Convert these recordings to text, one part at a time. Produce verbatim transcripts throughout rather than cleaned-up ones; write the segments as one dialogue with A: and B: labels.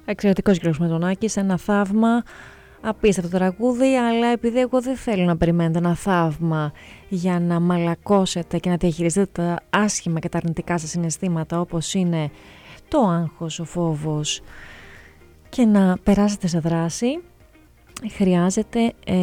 A: Εξαιρετικός Γιώργος Μετωνάκης, ένα θαύμα, απίστευτο τραγούδι, αλλά επειδή εγώ δεν θέλω να περιμένετε ένα θαύμα για να μαλακώσετε και να διαχειριστείτε τα άσχημα και τα αρνητικά σας συναισθήματα όπως είναι το άγχος, ο φόβος και να περάσετε σε δράση, χρειάζεται ε,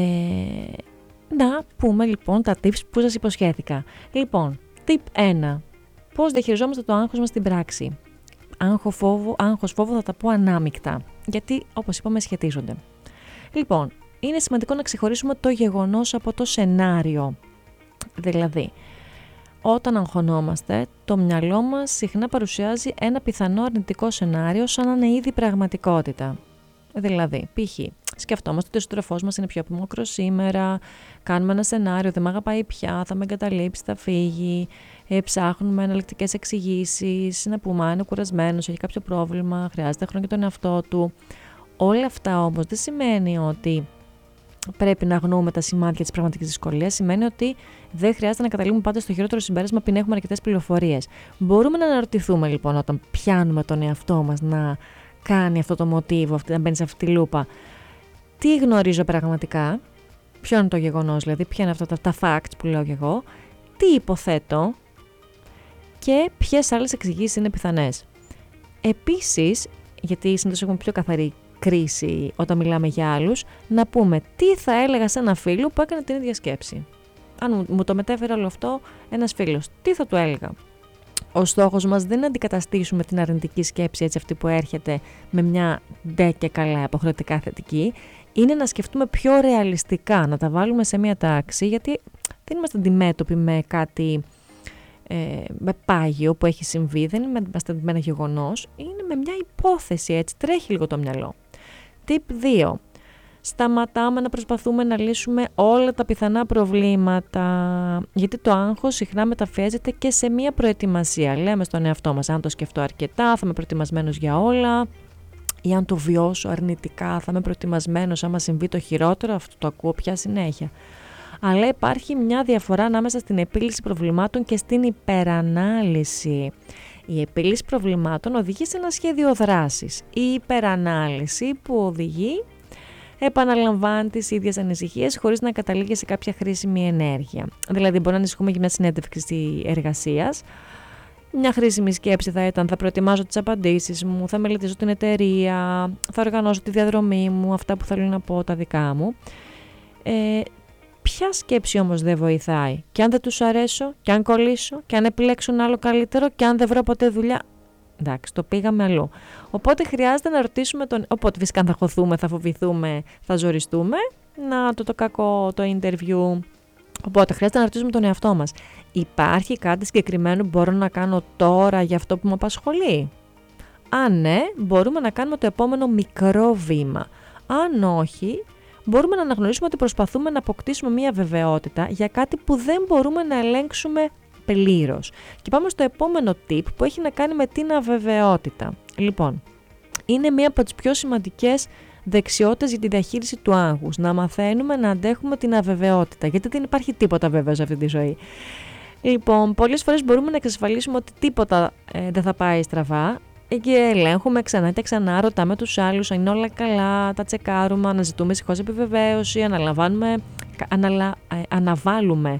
A: να πούμε λοιπόν τα tips που σας υποσχέθηκα. Λοιπόν, tip ένα. Πώς διαχειριζόμαστε το άγχος μας στην πράξη. Άγχος, φόβο, άγχος, φόβο θα τα πω ανάμεικτα, γιατί όπως είπαμε σχετίζονται. Λοιπόν, είναι σημαντικό να ξεχωρίσουμε το γεγονός από το σενάριο. Δηλαδή, όταν αγχωνόμαστε, το μυαλό μας συχνά παρουσιάζει ένα πιθανό αρνητικό σενάριο σαν να είναι ήδη πραγματικότητα. Δηλαδή, π.χ. σκεφτόμαστε ότι ο σύντροφός μας είναι πιο απομακρός σήμερα, κάνουμε ένα σενάριο, δεν με αγαπάει πια, θα με εγκαταλείψει, θα φύγει, ε, ψάχνουμε εναλλακτικές εξηγήσεις, να πούμε αν είναι κουρασμένος, έχει κάποιο πρόβλημα, χρειάζεται χρόνο για τον εαυτό του. Όλα αυτά όμως δεν σημαίνει ότι πρέπει να αγνοούμε τα σημάδια της πραγματικής δυσκολίας, σημαίνει ότι δεν χρειάζεται να καταλήγουμε πάντα στο χειρότερο συμπέρασμα πριν έχουμε αρκετές πληροφορίες. Μπορούμε να αναρωτηθούμε λοιπόν όταν πιάνουμε τον εαυτό μας να κάνει αυτό το μοτίβο, να μπαίνει σε αυτή τη λούπα. Τι γνωρίζω πραγματικά, ποιο είναι το γεγονός, δηλαδή ποια είναι αυτά τα, τα facts που λέω και εγώ, τι υποθέτω και ποιες άλλες εξηγήσεις είναι πιθανές. Επίσης, γιατί συνήθως έχουμε πιο καθαρή κρίση όταν μιλάμε για άλλους, να πούμε τι θα έλεγα σε ένα φίλο που έκανε την ίδια σκέψη. Αν μου το μετέφερε όλο αυτό ένας φίλος, τι θα του έλεγα. Ο στόχος μας δεν είναι να αντικαταστήσουμε την αρνητική σκέψη έτσι αυτή που έρχεται με μια ντε και καλά αποχρεωτικά θετική, είναι να σκεφτούμε πιο ρεαλιστικά, να τα βάλουμε σε μια τάξη, γιατί δεν είμαστε αντιμέτωποι με κάτι ε, με πάγιο που έχει συμβεί, δεν είμαστε με ένα γεγονός, είναι με μια υπόθεση, έτσι τρέχει λίγο το μυαλό. Tip δύο. Σταματάμε να προσπαθούμε να λύσουμε όλα τα πιθανά προβλήματα, γιατί το άγχος συχνά μεταφράζεται και σε μία προετοιμασία. Λέμε στον εαυτό μας, αν το σκεφτώ αρκετά θα είμαι προετοιμασμένος για όλα, ή αν το βιώσω αρνητικά θα είμαι προετοιμασμένος άμα συμβεί το χειρότερο, αυτό το ακούω πια συνέχεια. Αλλά υπάρχει μια διαφορά ανάμεσα στην επίλυση προβλημάτων και στην υπερανάλυση. Η επίλυση προβλημάτων οδηγεί σε ένα σχέδιο δράσης. Η υπερανάλυση που οδηγεί επαναλαμβάνει τις ίδιες ανησυχίες χωρίς να καταλήγει σε κάποια χρήσιμη ενέργεια. Δηλαδή, μπορεί να ανησυχούμε για μια συνέντευξη εργασίας. Μια χρήσιμη σκέψη θα ήταν: θα προετοιμάζω τις απαντήσεις μου, θα μελετήσω την εταιρεία, θα οργανώσω τη διαδρομή μου, αυτά που θέλω να πω, τα δικά μου. Ε, ποια σκέψη όμως δεν βοηθάει? Και αν δεν τους αρέσω, και αν κολλήσω, και αν επιλέξω ένα άλλο καλύτερο, και αν δεν βρω ποτέ δουλειά. Εντάξει, το πήγαμε αλλού. Οπότε χρειάζεται να ρωτήσουμε τον. Οπότε φυσικά αν θα χωθούμε, θα φοβηθούμε, θα ζοριστούμε. Να το, το κακό το interview. Οπότε χρειάζεται να ρωτήσουμε τον εαυτό μας. Υπάρχει κάτι συγκεκριμένο που μπορώ να κάνω τώρα για αυτό που με απασχολεί? Αν ναι, μπορούμε να κάνουμε το επόμενο μικρό βήμα. Αν όχι, μπορούμε να αναγνωρίσουμε ότι προσπαθούμε να αποκτήσουμε μια βεβαιότητα για κάτι που δεν μπορούμε να ελέγξουμε πλήρως. Και πάμε στο επόμενο tip που έχει να κάνει με την αβεβαιότητα. Λοιπόν, είναι μία από τις πιο σημαντικές δεξιότητες για τη διαχείριση του άγχους. Να μαθαίνουμε να αντέχουμε την αβεβαιότητα, γιατί δεν υπάρχει τίποτα βέβαιο σε αυτή τη ζωή. Λοιπόν, πολλές φορές μπορούμε να εξασφαλίσουμε ότι τίποτα ε, δεν θα πάει στραβά και ελέγχουμε ξανά και ξανά, ρωτάμε τους άλλους αν είναι όλα καλά, τα τσεκάρουμε, αναζητούμε συγχώς επιβεβαίωση, αναλαμβάνουμε, αναλα, ε, αναβάλουμε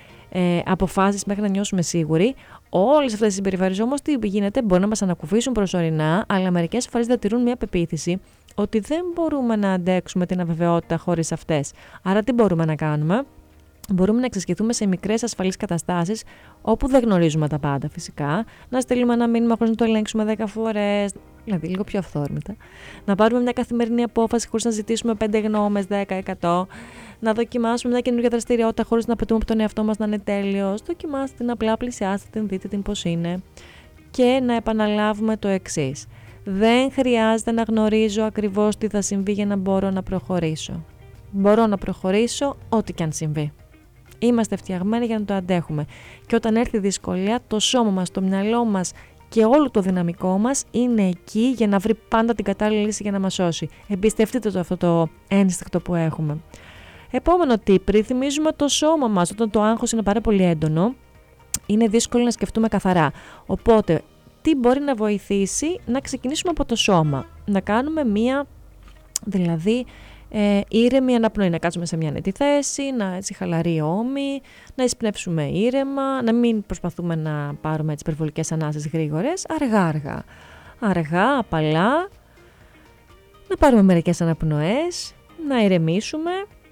A: ε, αποφάσεις μέχρι να νιώσουμε σίγουροι. Όλες αυτές τις συμπεριφορές όμως τι γίνεται? Μπορεί να μας ανακουφίσουν προσωρινά, αλλά μερικές φορές διατηρούν μια πεποίθηση ότι δεν μπορούμε να αντέξουμε την αβεβαιότητα χωρίς αυτές. Άρα τι μπορούμε να κάνουμε? Μπορούμε να εξασκηθούμε σε μικρές ασφαλείς καταστάσεις όπου δεν γνωρίζουμε τα πάντα φυσικά, να στείλουμε ένα μήνυμα χωρίς να το ελέγξουμε δέκα φορές, δηλαδή λίγο πιο αυθόρμητα, να πάρουμε μια καθημερινή απόφαση χωρίς να ζητήσουμε πέντε γνώμες, δέκα, εκατό, να δοκιμάσουμε μια καινούργια δραστηριότητα χωρίς να απαιτούμε από τον εαυτό μας να είναι τέλειος, δοκιμάστε την απλά, πλησιάστε την, δείτε την πώς είναι και να επαναλάβουμε το εξής. Δεν χρειάζεται να γνωρίζω ακριβώς τι θα συμβεί για να μπορώ να προχωρήσω. Μπορώ να προχωρήσω ό,τι και αν συμβεί. Είμαστε φτιαγμένοι για να το αντέχουμε. Και όταν έρθει η δυσκολία, το σώμα μας, το μυαλό μας και όλο το δυναμικό μας είναι εκεί για να βρει πάντα την κατάλληλη λύση για να μας σώσει. Εμπιστευτείτε το αυτό το ένστικτο που έχουμε. Επόμενο tip, θυμίζουμε το σώμα μας. Όταν το άγχος είναι πάρα πολύ έντονο, είναι δύσκολο να σκεφτούμε καθαρά. Οπότε, τι μπορεί να βοηθήσει? Να ξεκινήσουμε από το σώμα. να κάνουμε μία, δηλαδή, ε, ήρεμη αναπνοή, να κάτσουμε σε μια ανετή θέση, να έτσι χαλαρή ώμη, να εισπνεύσουμε ήρεμα, να μην προσπαθούμε να πάρουμε έτσι υπερβολικές ανάσες γρήγορες, αργά-αργά. Αργά, απαλά, να πάρουμε μερικές αναπνοές, να ηρεμήσουμε.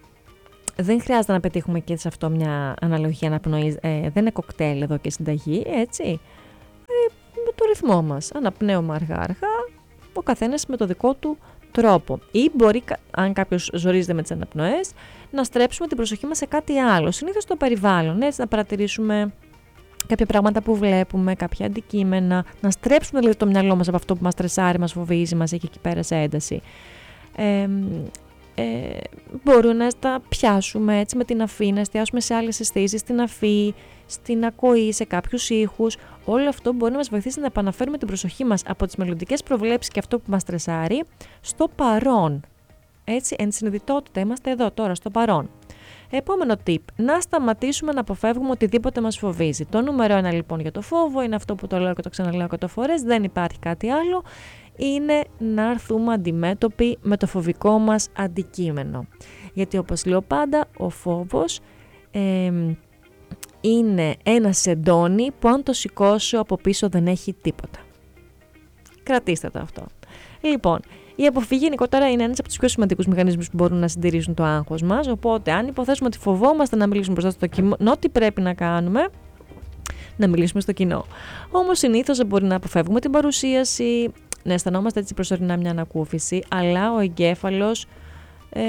A: Δεν χρειάζεται να πετύχουμε και σε αυτό μια αναλογία αναπνοής, ε, δεν είναι κοκτέιλ εδώ και συνταγή, έτσι. Ε, με το ρυθμό μας, αναπνέουμε αργά-αργά, ο καθένας με το δικό του τρόπο. Ή μπορεί, αν κάποιος ζορίζεται με τις αναπνοές, να στρέψουμε την προσοχή μας σε κάτι άλλο, συνήθως στο περιβάλλον, έτσι, να παρατηρήσουμε κάποια πράγματα που βλέπουμε, κάποια αντικείμενα, να στρέψουμε δηλαδή το μυαλό μας από αυτό που μας στρεσάρει, μας φοβίζει, μας έχει εκεί πέρα σε ένταση. Ε, ε, μπορούμε να τα πιάσουμε έτσι με την αφή, να εστιάσουμε σε άλλες αισθήσεις, στην αφή, στην ακοή, σε κάποιους ήχους. Όλο αυτό μπορεί να μας βοηθήσει να επαναφέρουμε την προσοχή μας από τις μελλοντικές προβλέψεις και αυτό που μας στρεσάρει στο παρόν. Έτσι, εν συνειδητότητα, είμαστε εδώ τώρα, στο παρόν. Επόμενο tip, να σταματήσουμε να αποφεύγουμε οτιδήποτε μας φοβίζει. Το νούμερο ένα λοιπόν για το φόβο είναι αυτό που το λέω και το ξαναλέω εκατό φορές, δεν υπάρχει κάτι άλλο, είναι να έρθουμε αντιμέτωποι με το φοβικό μας αντικείμενο. Γιατί όπως λέω πάντα, ο φόβος ε, είναι ένα σεντόνι που αν το σηκώσω από πίσω δεν έχει τίποτα. Κρατήστε το αυτό. Λοιπόν, η αποφυγή γενικότερα είναι ένας από τους πιο σημαντικούς μηχανισμούς που μπορούν να συντηρήσουν το άγχος μας. Οπότε, αν υποθέσουμε ότι φοβόμαστε να μιλήσουμε μπροστά στο κοινό, τι πρέπει να κάνουμε? Να μιλήσουμε στο κοινό. Όμως, συνήθως δεν μπορεί να αποφεύγουμε την παρουσίαση, να αισθανόμαστε έτσι προσωρινά μια ανακούφιση, αλλά ο εγκέφαλος ε,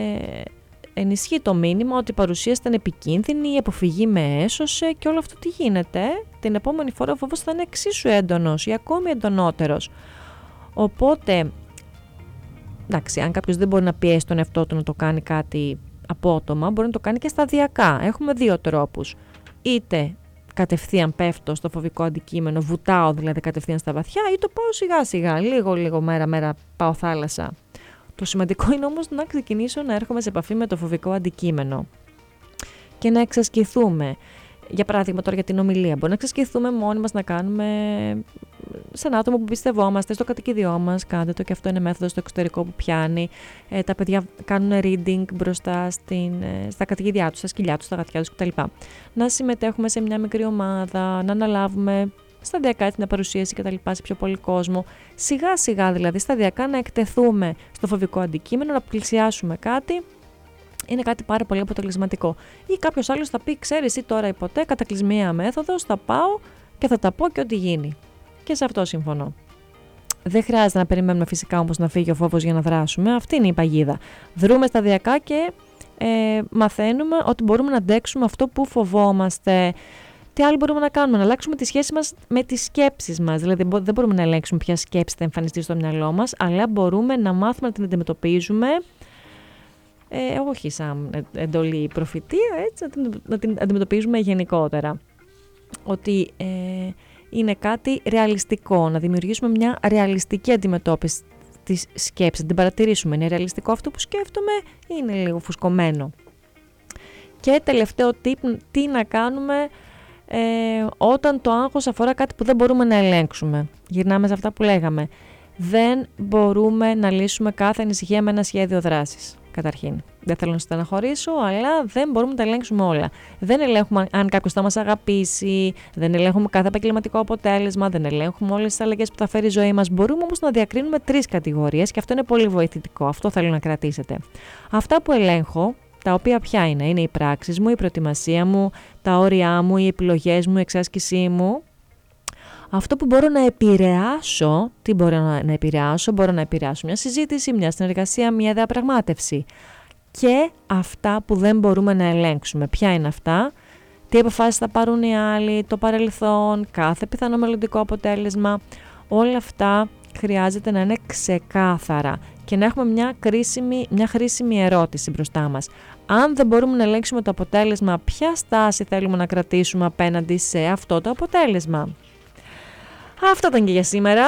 A: ενισχύει το μήνυμα ότι η παρουσίαση ήταν επικίνδυνη, η αποφυγή με έσωσε και όλο αυτό τι γίνεται. Την επόμενη φορά ο φόβος θα είναι εξίσου έντονος ή ακόμη εντονότερος. Οπότε, εντάξει, αν κάποιος δεν μπορεί να πιέσει τον εαυτό του να το κάνει κάτι απότομα, μπορεί να το κάνει και σταδιακά. Έχουμε δύο τρόπους. Είτε κατευθείαν πέφτω στο φοβικό αντικείμενο, βουτάω δηλαδή κατευθείαν στα βαθιά, ή το πάω σιγά σιγά, λίγο λίγο μέρα μέρα πάω θάλασσα. Το σημαντικό είναι όμως να ξεκινήσω να έρχομαι σε επαφή με το φοβικό αντικείμενο και να εξασκηθούμε. Για παράδειγμα, τώρα για την ομιλία, μπορεί να εξασκηθούμε μόνοι μας να κάνουμε σε ένα άτομο που πιστευόμαστε, στο κατοικίδιό μας. Κάντε το, και αυτό είναι μέθοδος στο εξωτερικό που πιάνει. Ε, τα παιδιά κάνουν reading μπροστά στην, στα κατοικίδια τους, στα σκυλιά τους, στα γατιά τους κτλ. Να συμμετέχουμε σε μια μικρή ομάδα, να αναλάβουμε σταδιακά την παρουσίαση κτλ. Σε πιο πολύ κόσμο. Σιγά σιγά δηλαδή, σταδιακά να εκτεθούμε στο φοβικό αντικείμενο, να πλησιάσουμε κάτι. Είναι κάτι πάρα πολύ αποτελεσματικό. Ή κάποιος άλλος θα πει: ξέρεις ή τώρα ή ποτέ, κατακλυσμιαία μέθοδος, θα πάω και θα τα πω και ό,τι γίνει. Και σε αυτό συμφωνώ. Δεν χρειάζεται να περιμένουμε φυσικά όμως να φύγει ο φόβος για να δράσουμε. Αυτή είναι η παγίδα. Δρούμε σταδιακά και ε, μαθαίνουμε ότι μπορούμε να αντέξουμε αυτό που φοβόμαστε. Τι άλλο μπορούμε να κάνουμε? Να αλλάξουμε τη σχέση μας με τις σκέψεις μας. Δηλαδή, δεν μπορούμε να ελέγξουμε ποια σκέψη θα εμφανιστεί στο μυαλό μας, αλλά μπορούμε να μάθουμε να την αντιμετωπίζουμε. Ε, όχι σαν εντολή προφητεία, έτσι, να την, να την αντιμετωπίζουμε γενικότερα. Ότι ε, είναι κάτι ρεαλιστικό, να δημιουργήσουμε μια ρεαλιστική αντιμετώπιση της σκέψης, να την παρατηρήσουμε. Είναι ρεαλιστικό αυτό που σκέφτομαι, είναι λίγο φουσκωμένο. Και τελευταίο tip, τι να κάνουμε ε, όταν το άγχος αφορά κάτι που δεν μπορούμε να ελέγξουμε. Γυρνάμε σε αυτά που λέγαμε. Δεν μπορούμε να λύσουμε κάθε ανησυχία με ένα σχέδιο δράσης. Καταρχήν, δεν θέλω να στεναχωρήσω, αλλά δεν μπορούμε να τα ελέγξουμε όλα. Δεν ελέγχουμε αν κάποιος θα μας αγαπήσει, δεν ελέγχουμε κάθε επαγγελματικό αποτέλεσμα, δεν ελέγχουμε όλες τις αλλαγές που θα φέρει η ζωή μας. Μπορούμε όμως να διακρίνουμε τρεις κατηγορίες και αυτό είναι πολύ βοηθητικό. Αυτό θέλω να κρατήσετε. Αυτά που ελέγχω, τα οποία ποια είναι? Είναι οι πράξεις μου, η προετοιμασία μου, τα όρια μου, οι επιλογές μου, η εξάσκησή μου. Αυτό που μπορώ να επηρεάσω, τι μπορώ να, να επηρεάσω, μπορώ να επηρεάσω μια συζήτηση, μια συνεργασία, μια διαπραγμάτευση. Και αυτά που δεν μπορούμε να ελέγξουμε. Ποια είναι αυτά? Τι αποφάσεις θα πάρουν οι άλλοι, το παρελθόν, κάθε πιθανό μελλοντικό αποτέλεσμα. Όλα αυτά χρειάζεται να είναι ξεκάθαρα και να έχουμε μια, κρίσιμη, μια χρήσιμη ερώτηση μπροστά μας. Αν δεν μπορούμε να ελέγξουμε το αποτέλεσμα, ποια στάση θέλουμε να κρατήσουμε απέναντι σε αυτό το αποτέλεσμα? Αυτό ήταν και για σήμερα.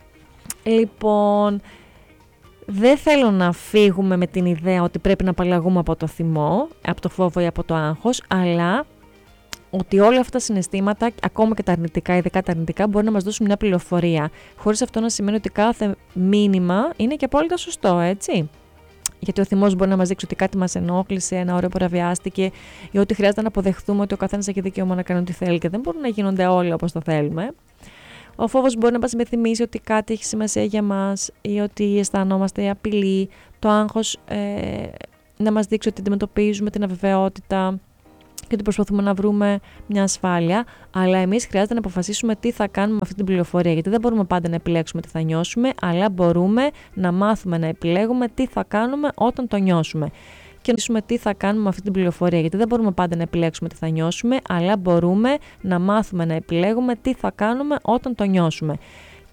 A: Λοιπόν, δεν θέλω να φύγουμε με την ιδέα ότι πρέπει να απαλλαγούμε από το θυμό, από το φόβο ή από το άγχος, αλλά ότι όλα αυτά τα συναισθήματα, ακόμα και τα αρνητικά, ειδικά τα αρνητικά, μπορεί να μας δώσουν μια πληροφορία. Χωρίς αυτό να σημαίνει ότι κάθε μήνυμα είναι και απόλυτα σωστό, έτσι. Γιατί ο θυμός μπορεί να μας δείξει ότι κάτι μας ενόχλησε, ένα όριο παραβιάστηκε, ή ότι χρειάζεται να αποδεχθούμε ότι ο καθένας έχει δικαίωμα να κάνει ό,τι θέλει και δεν μπορούν να γίνονται όλα όπως το θέλουμε. Ο φόβος μπορεί να μας υπενθυμίσει ότι κάτι έχει σημασία για μας ή ότι αισθανόμαστε απειλή. Το άγχος ε, να μας δείξει ότι αντιμετωπίζουμε την αβεβαιότητα και ότι προσπαθούμε να βρούμε μια ασφάλεια. Αλλά εμείς χρειάζεται να αποφασίσουμε τι θα κάνουμε με αυτή την πληροφορία. Γιατί δεν μπορούμε πάντα να επιλέξουμε τι θα νιώσουμε, αλλά μπορούμε να μάθουμε να επιλέγουμε τι θα κάνουμε όταν το νιώσουμε. Και να δούμε τι θα κάνουμε με αυτή την πληροφορία. Γιατί δεν μπορούμε πάντα να επιλέξουμε τι θα νιώσουμε, αλλά μπορούμε να μάθουμε να επιλέγουμε τι θα κάνουμε όταν το νιώσουμε.